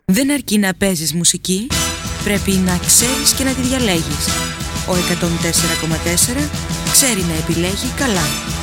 Δεν αρκεί να παίζεις μουσική, πρέπει να ξέρεις και να τη διαλέγεις. Ο 104,4 ξέρει να επιλέγει καλά.